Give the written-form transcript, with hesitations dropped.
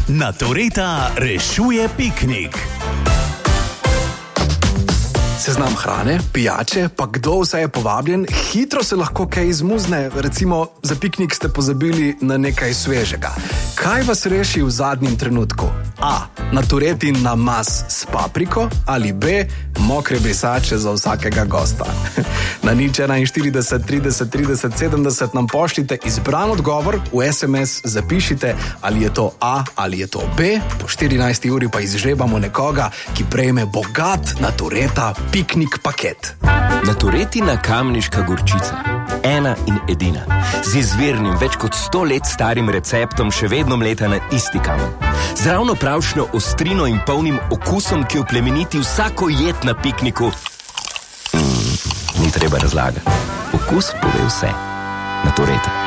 Natureta rešuje piknik. Seznam hrane, pijače, pa kdo vse je povabljen, hitro se lahko kaj izmuzne. Recimo, za piknik ste pozabili na nekaj svežega. Kaj vas reši v zadnjem trenutku? A. Naturetin namaz s papriko ali B. Mokre brisače za vsakega gosta. Na 041 30 30 70 nam pošljite izbran odgovor, v SMS zapišite, ali je to A ali je to B. Po 14. uri pa izžrebamo nekoga, ki prejme bogat Natureta piknik paket. Naturetina kamniška gorčica. Ena in edina. Z izvirnim, več kot 100 let starim receptom še vedno mleta na isti kamen. Z ravno pravšnjo ostrino in polnim okusom, ki oplemeniti vsako jed na pikniku. Ni treba razlagati. Okus pove vse. Natureta.